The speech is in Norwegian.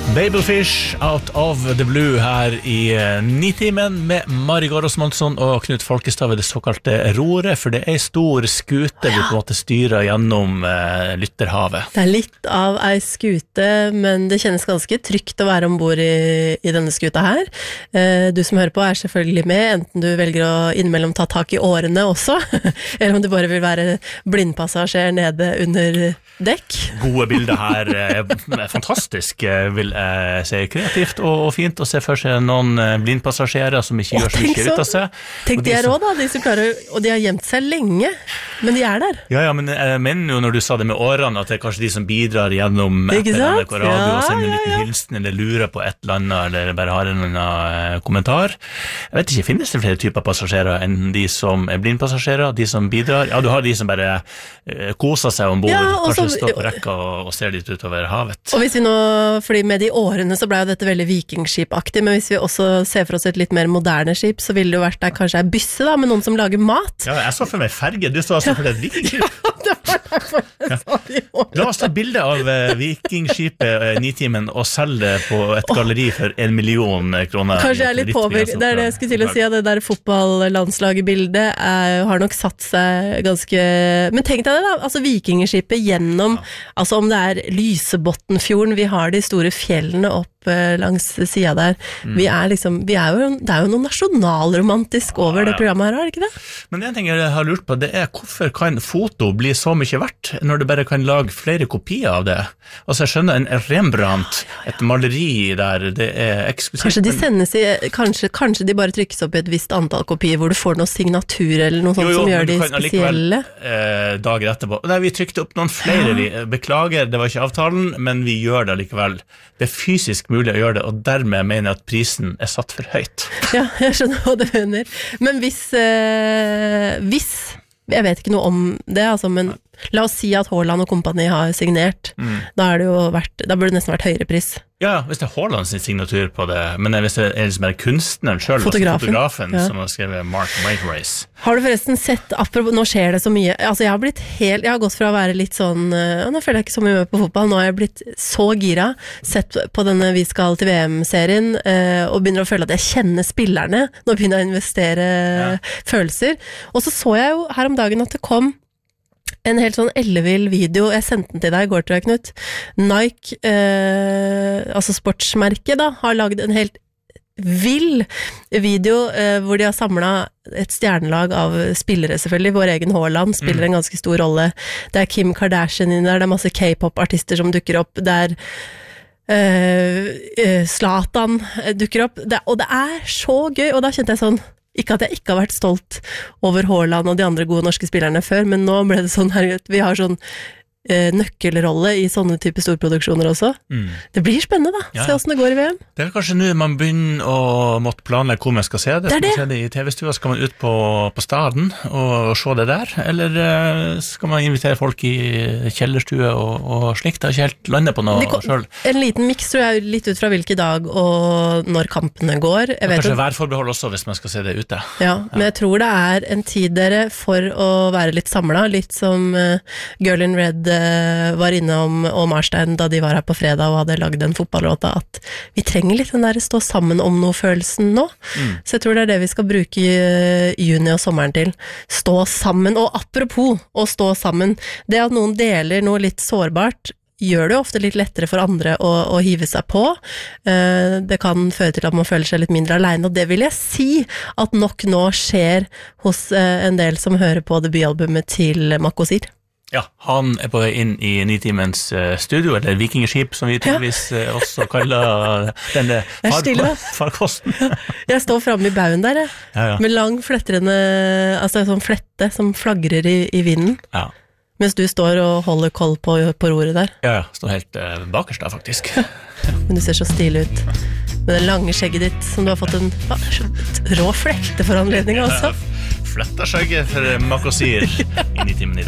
Babelfish Out of the Blue her i Nitimen med Mari Gård Monsson og Knut Folkestad ved det såkalte roret, for det en stor skute vi på en måte styrer gjennom Lytterhavet. Det litt av ei skute, men det kjennes ganske trygt å være ombord i denne skuta her. Du som hører på selvfølgelig med, enten du velger å innimellom ta tak i årene også, eller om du bare vil være blindpassasjer nede under dekk. Gode bilder her, fantastisk, vil jeg si, kreativt og fint å se for seg noen blindpassasjerer som ikke gjør så mye ut av seg. Tenk de også da, de som klarer, og de har gjemt seg lenge, men de der. Ja, men jeg mener jo når du sa det med årene, at det kanskje de som bidrar gjennom NRK Radio og sender en liten hilsen, eller lurer på et eller annet, eller bare har en eller annen kommentar. Jeg vet ikke, finnes det flere typer passasjerer enn de som blindpassasjerer, de som bidrar? Ja, du har de som bare koser seg ombord, kanskje står på rekka og ser litt utover havet. Og hvis vi nå, fordi med de årene så ble jo dette veldig vikingskipaktig, men hvis vi også ser for oss et litt mer moderne skip, så ville det jo vært der kanskje en bysse da, med noen som lager mat. Ja, jeg så for meg ferge, du så altså for det et vikingskip. Ja, det var derfor jeg sa det i årene. La oss ta bilde av vikingskipet Nitimen og selge det på et galleri for 1 million kroner. Kanskje jeg er litt påvirket, det det jeg skulle til å si, at det der fotballandslaget-bildet har nok satt seg ganske... Men tenk deg det da, altså vikingskipet gjennom, altså om det Lysebotnfjorden, vi har de store fjellene opp langs siden der. Det er jo noe nasjonalromantisk over det programmet her, er det ikke det? Men en ting jeg har lurt på, det hvorfor kan foto bli så mye verdt, når du bare kan lage flere kopier av det? Altså jeg skjønner en Rembrandt, et maleri der, det eksklusivt. Kanskje de sendes kanskje de bare trykkes opp i et visst antall kopier, hvor du får noe signatur eller noe sånt som gjør de spesielle. Dager etterpå. Nei, vi trykte opp noen flere, vi beklager, det var ikke avtalen, men vi gjør det likevel. Det fysisk mulig å gjøre det, og dermed mener jeg at prisen satt for høyt. Ja, jeg skjønner hva du mener. Men hvis jeg vet ikke noe om det, altså, men la oss si at Haaland og kompani har signert, da burde det nesten vært høyere pris. Ja, hvis det Haaland sin signatur på det, men hvis det liksom bare kunstneren selv, fotografen som har skrevet Mark Whiterace. Har du forresten sett, apropos, nå skjer det så mye, altså jeg har gått fra å være litt sånn, nå føler jeg ikke så mye med på fotball, nå har jeg blitt så gira, sett på denne Vi skal til VM-serien, og begynner å føle at jeg kjenner spillerne, nå begynner jeg å investere følelser, og så jeg jo her om dagen at det kom en helt sånn ellevill video, jeg sendte den til deg i går, tror jeg, Knut. Nike, altså sportsmerket da, har laget en helt vill video hvor de har samlet et stjernelag av spillere, selvfølgelig. Vår egen Haaland spiller en ganske stor rolle. Det Kim Kardashian inne der, det masse K-pop-artister som dukker opp, det Zlatan dukker opp, og det så gøy, og da kjente jeg sånn, ikke at jeg ikke har vært stolt over Haaland og de andre gode norske spillerne før, men nå ble det sånn her, vi har sånn nøkkelrolle i sånne type storproduksjoner også. Det blir spennende da, se hvordan det går i VM. Det kanskje nå man begynner å måtte planlegge hvor man skal se det. Skal man se det i TV-stua, skal man ut på staden og se det der, eller skal man invitere folk i kjellerstue og slikt? Det har ikke helt landet på noe selv. En liten mix tror jeg, litt ut fra hvilke dag og når kampene går. Kanskje værforbehold også hvis man skal se det ute. Ja, men jeg tror det en tid dere for å være litt samlet, litt som Girl in Red var innom og Marstein da de var her på fredag og hadde laget en fotballåta, at vi trenger litt den der stå sammen om noe følelsen nå. Så jeg tror det det vi skal bruke juni og sommeren til. Stå sammen, og apropos å stå sammen, det at noen deler noe litt sårbart, gjør det ofte litt lettere for andre å hive seg på. Det kan føre til at man føler seg litt mindre alene, og det vil jeg si at nok nå skjer hos en del som hører på debutalbumet til Makosir. Ja, han på vei inn i Nitimens studio, eller vikingskip, som vi tydeligvis også kaller denne farkosten. Jeg står fremme i bauen der, med lang flettrende, altså en sånn flette som flagrer i vinden, mens du står og holder koll på roret der. Ja, står helt bakerst da, faktisk. Men du ser så stilig ut, med det lange skjegget ditt, som du har fått en rå flette for anledningen også. Fletta skjegget for Makosir i Nitimen i dag.